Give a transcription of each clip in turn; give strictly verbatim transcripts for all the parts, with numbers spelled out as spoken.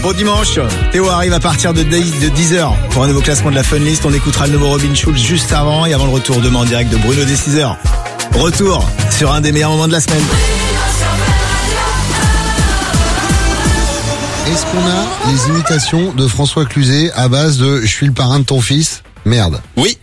Bon dimanche, Théo arrive à partir de dix heures pour un nouveau classement de la Fun List. On écoutera le nouveau Robin Schulz juste avant et avant le retour demain en direct de Bruno dès six heures. Retour sur un des meilleurs moments de la semaine. Est-ce qu'on a les imitations de François Cluzet à base de « je suis le parrain de ton fils » Merde. Oui.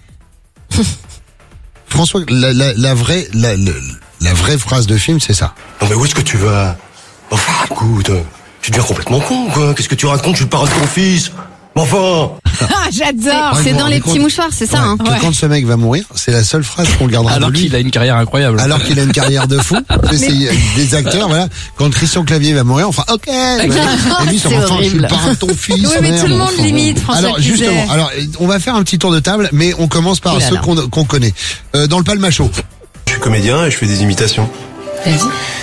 François, la, la, la vraie, la, la, la vraie phrase de film, c'est ça. Non mais où est-ce que tu vas? Enfin, écoute, tu deviens complètement con, quoi. Qu'est-ce que tu racontes? Je suis le parrain de ton fils. Enfin. Ah, j'adore. Ouais, C'est vous dans vous les rendez petits compte mouchoirs, c'est ça, Ouais, hein. que Ouais. quand ce mec va mourir, c'est la seule phrase qu'on gardera Alors de lui. qu'il a une carrière incroyable. Alors qu'il a une carrière de fou. Mais c'est des acteurs, voilà. Quand Christian Clavier va mourir, enfin, ok. Et lui, c'est C'est enfin, je suis le horrible. parrain de ton fils. Oui, mais tout le merde, monde enfin. l'imite, François Alors, Cluzet. justement, alors, on va faire un petit tour de table, mais on commence par Oh là ceux là. qu'on, qu'on connaît. Euh, dans le Palmacho. Je suis comédien et je fais des imitations. Vas-y.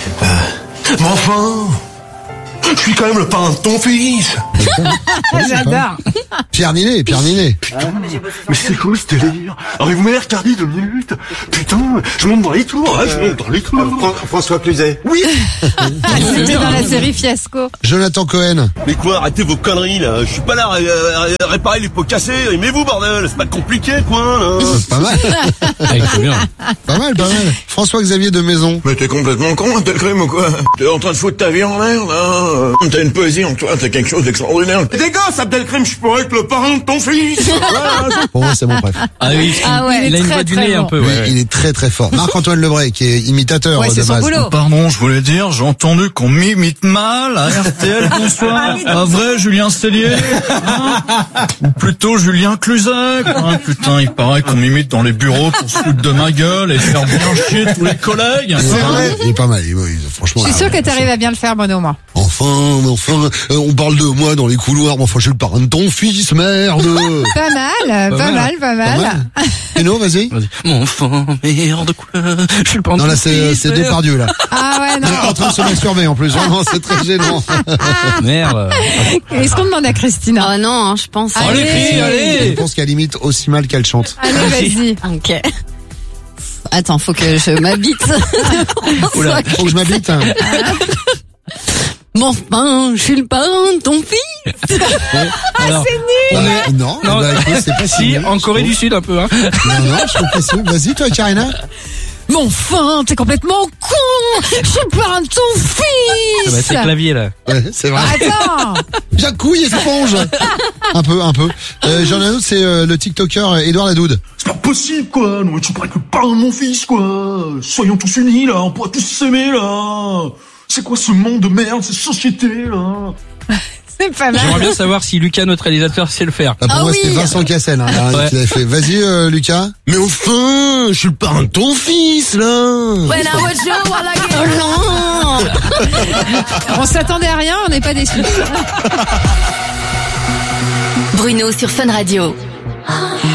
Mais enfin, je suis quand même le parrain de ton fils. J'adore. Pierre Ninet, Pierre Ninet. Mais c'est quoi ce délire? Arrive vous m'avez retardé deux minutes. Putain, je monte dans les tours, hein, je monte dans les tours. François Cluzet. Oui. C'était dans la série Fiasco. Jonathan Cohen. Mais quoi, arrêtez vos conneries, là. Je suis pas là à, à- à réparer les pots cassés. Aimez-vous, bordel. C'est pas compliqué, quoi, là. Pas mal. Ah, il faut bien. Pas mal, pas mal. François-Xavier de Maison. Mais t'es complètement con, Abdelkrim, ou quoi? T'es en train de foutre ta vie en l'air, là. T'as une poésie en toi, t'as quelque chose d'extraordinaire. Des gosses, Abdelkrim, je pourrais être le parrain de ton fils. Voilà. Pour moi, c'est mon préf. Ah oui, Ah ouais, il a il est une très, voix du très nez bon. un peu. Lui, Ouais, ouais. il est très très fort. Marc-Antoine Lebray, qui est imitateur Ouais, de c'est son base. boulot. Pardon, je voulais dire, j'ai entendu qu'on m'imite mal à R T L, bonsoir. Pas vrai, Julien Cellier, hein? Ou plutôt Julien Cluzet, hein? Putain, il paraît qu'on m'imite dans les bureaux pour se foutre de ma gueule et faire bien chier tous les collègues. Il est pas mal, il est pas mal. Il- il- franchement. Je suis là, sûre que t'arrives à bien le faire, Bruno, moi. Enfin, mais enfin, euh, on parle de moi dans les couloirs. Mais enfin, je suis le parrain de ton fils, merde. Pas mal, pas mal. mal, pas Pas mal. mal. Péno, vas-y. Vas-y. Mon enfant, merde, quoi. Je suis le parrain de Non, là, ton c'est, fils, c'est merde. Depardieu, là. Ah ouais, Il est en train de se masturber, en plus. Vraiment, c'est très gênant. Merde. non. Est-ce qu'on demande à Christina? Oh non, hein, je pense. Allez. Allez, Chrissy, Je allez. pense qu'elle imite aussi mal qu'elle chante. Allez, vas-y. Ok. Attends, faut que je m'habite. Oula. Faut que je m'habite. Hein. Bon, enfin, je suis le parrain de ton fils. Alors, on est- Non, Non. bah, écoute, c'est pas si. si, nul, en je Corée trouve. du Sud un peu, hein. Non, non, je trouve pas si. nul. Vas-y, toi, Karina. Mais enfin, t'es complètement con! Je suis le parrain de ton Ah fils! bah, c'est le clavier, là. Ouais, c'est vrai. Attends! Jacouille éponge. Un peu, un peu. Euh, j'en ai un autre, c'est euh, le TikToker Édouard Ladoud. C'est pas possible, quoi. Non, mais tu pourrais être le parrain de mon fils, quoi. Soyons tous unis, là. On pourrait tous s'aimer, là. C'est quoi ce monde de merde, cette société, là? C'est pas mal. J'aimerais bien savoir si Lucas, notre réalisateur, sait le faire. Ah, pour Ah moi, oui. c'était Vincent Cassel hein, là, Ouais. qui l'avait fait. Vas-y, euh, Lucas. Mais enfin, je suis le parrain de ton fils, là. Oh non. On s'attendait à rien, on n'est pas déçus. Bruno sur Fun Radio.